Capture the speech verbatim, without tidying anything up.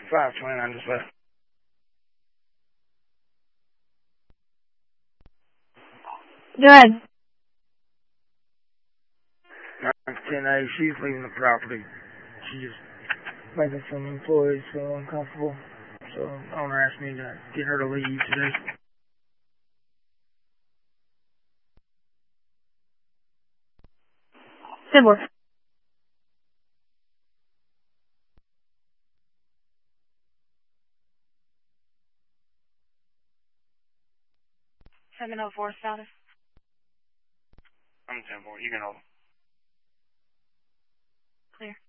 five twenty-nine just left. Go ahead. nine ten A, she's leaving the property. She just making some employees feel uncomfortable. So the owner asked me to get her to leave today. Sibler. seven oh four status. I'm ten four. You can hold. Clear.